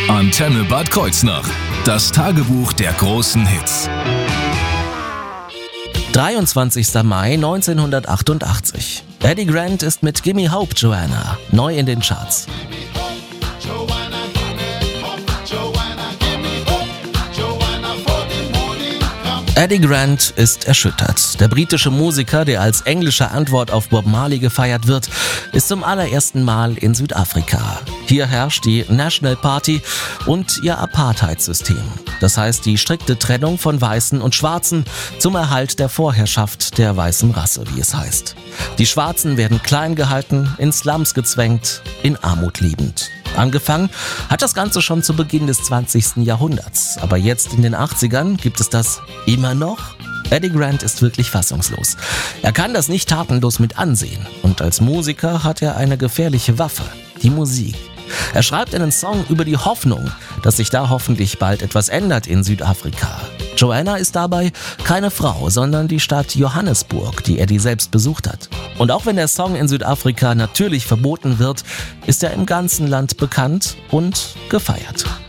Antenne Bad Kreuznach. Das Tagebuch der großen Hits. 23. Mai 1988. Eddie Grant ist mit Gimme Hope Joanna neu in den Charts. Eddie Grant ist erschüttert. Der britische Musiker, der als englische Antwort auf Bob Marley gefeiert wird, ist zum allerersten Mal in Südafrika. Hier herrscht die National Party und ihr Apartheidssystem. Das heißt die strikte Trennung von Weißen und Schwarzen zum Erhalt der Vorherrschaft der weißen Rasse, wie es heißt. Die Schwarzen werden klein gehalten, in Slums gezwängt, in Armut lebend. Angefangen hat das Ganze schon zu Beginn des 20. Jahrhunderts. Aber jetzt in den 80ern gibt es das immer noch? Eddie Grant ist wirklich fassungslos. Er kann das nicht tatenlos mit ansehen. Und als Musiker hat er eine gefährliche Waffe, die Musik. Er schreibt einen Song über die Hoffnung, dass sich da hoffentlich bald etwas ändert in Südafrika. Joanna ist dabei keine Frau, sondern die Stadt Johannesburg, die Eddie selbst besucht hat. Und auch wenn der Song in Südafrika natürlich verboten wird, ist er im ganzen Land bekannt und gefeiert.